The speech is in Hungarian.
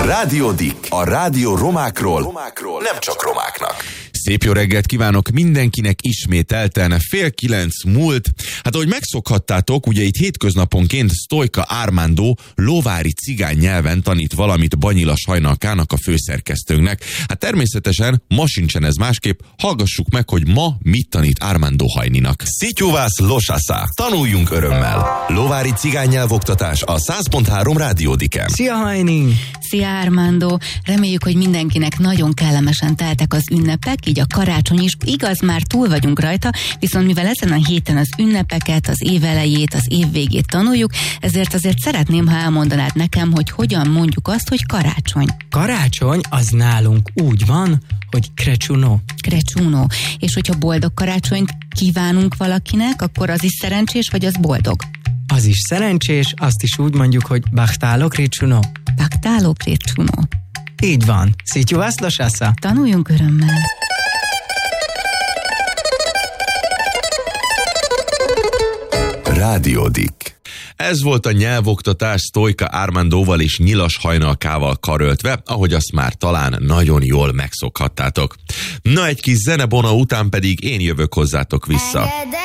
Rádió Dick, a rádió romákról, nem csak romáknak. Szép jó reggelt kívánok mindenkinek, ismételten 8:30 múlt. Hát ahogy megszokhattátok, ugye itt hétköznaponként Sztojka Armando lovári cigány nyelven tanít valamit Banyilas Hajnalkának, a főszerkesztőnknek. Hát természetesen ma sincsen ez másképp, hallgassuk meg, hogy ma mit tanít Armando Hajninak. Szitjuvász losasza. Tanuljunk örömmel. Lovári cigány nyelvoktatás a 100.3 Rádió Dicken. Szia Hajni! Szia Armando! Reméljük, hogy mindenkinek nagyon kellemesen teltek az ünnepek, így a karácsony is. Igaz, már túl vagyunk rajta, viszont mivel ezen a héten az ünnepeket, az évelejét, az évvégét tanuljuk, ezért azért szeretném, ha elmondanád nekem, hogy hogyan mondjuk azt, hogy karácsony. Karácsony az nálunk úgy van, hogy Crăciunó. Crăciunó. És hogyha boldog karácsonyt kívánunk valakinek, akkor az is szerencsés, vagy az boldog? Az is szerencsés, azt is úgy mondjuk, hogy Bachtáló Crăciunó. Bachtáló Crăciunó. Így van. Szitjuvász losasza. Tanuljunk örömmel. Rádió Dick. Ez volt a nyelvoktatás Sztojka Armandóval és Nyilas Hajnalkával karöltve, ahogy azt már talán nagyon jól megszokhattátok. Na, egy kis zenebona után pedig én jövök hozzátok vissza.